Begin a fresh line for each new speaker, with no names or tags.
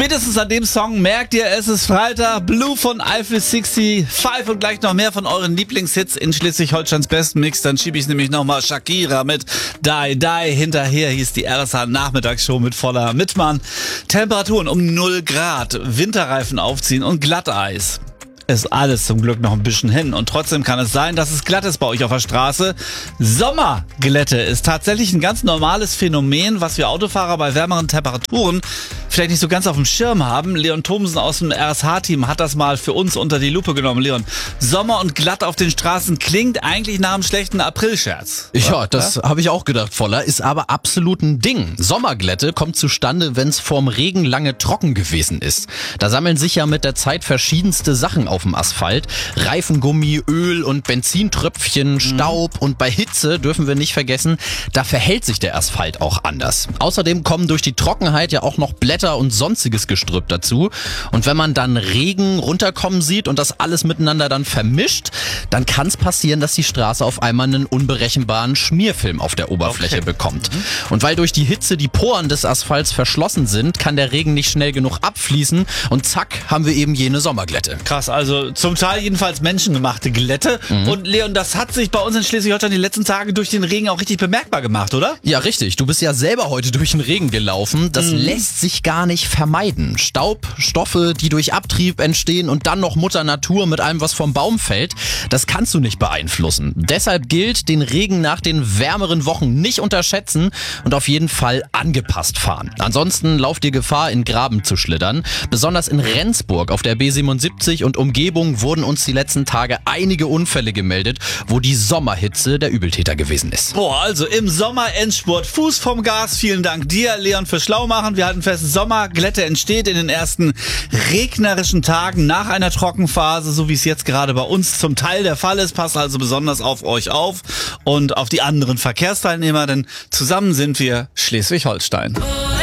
Spätestens an dem Song merkt ihr, es ist Freitag. Blue von Eiffel 65 und gleich noch mehr von euren Lieblingshits in Schleswig-Holsteins besten Mix. Dann schiebe ich nämlich nochmal Shakira mit Die Die hinterher. Hier ist die RSH Nachmittagsshow mit voller Mitmann. Temperaturen um 0 Grad, Winterreifen aufziehen und Glatteis. Ist alles zum Glück noch ein bisschen hin und trotzdem kann es sein, dass es glatt ist bei euch auf der Straße. Sommerglätte ist tatsächlich ein ganz normales Phänomen, was wir Autofahrer bei wärmeren Temperaturen vielleicht nicht so ganz auf dem Schirm haben. Leon Thomsen aus dem RSH-Team hat das mal für uns unter die Lupe genommen. Leon, Sommer und glatt auf den Straßen klingt eigentlich nach einem schlechten Aprilscherz.
Ja, das habe ich auch gedacht, Voller, ist aber absolut ein Ding. Sommerglätte kommt zustande, wenn es vorm Regen lange trocken gewesen ist. Da sammeln sich ja mit der Zeit verschiedenste Sachen auf dem Asphalt. Reifengummi, Öl und Benzintröpfchen, Staub und bei Hitze dürfen wir nicht vergessen, da verhält sich der Asphalt auch anders. Außerdem kommen durch die Trockenheit ja auch noch Blätter und sonstiges Gestrüpp dazu. Und wenn man dann Regen runterkommen sieht und das alles miteinander dann vermischt, dann kann es passieren, dass die Straße auf einmal einen unberechenbaren Schmierfilm auf der Oberfläche bekommt. Und weil durch die Hitze die Poren des Asphalts verschlossen sind, kann der Regen nicht schnell genug abfließen und zack, haben wir eben jene Sommerglätte.
Krass, also zum Teil jedenfalls menschengemachte Glätte. Und Leon, das hat sich bei uns in Schleswig-Holstein die letzten Tage durch den Regen auch richtig bemerkbar gemacht, oder?
Ja, richtig. Du bist ja selber heute durch den Regen gelaufen. Das lässt sich gar nicht vermeiden. Staub, Stoffe, die durch Abtrieb entstehen und dann noch Mutter Natur mit allem, was vom Baum fällt, das kannst du nicht beeinflussen. Deshalb gilt, den Regen nach den wärmeren Wochen nicht unterschätzen und auf jeden Fall angepasst fahren. Ansonsten lauft ihr Gefahr, in Graben zu schlittern. Besonders in Rendsburg auf der B77 und Umgebung wurden uns die letzten Tage einige Unfälle gemeldet, wo die Sommerhitze der Übeltäter gewesen ist.
Boah, also im Sommer-Endspurt, Fuß vom Gas. Vielen Dank dir, Leon, für Schlaumachen. Wir halten fest, Sommerglätte entsteht in den ersten regnerischen Tagen nach einer Trockenphase, so wie es jetzt gerade bei uns zum Teil der Fall ist. Passt also besonders auf euch auf und auf die anderen Verkehrsteilnehmer, denn zusammen sind wir Schleswig-Holstein.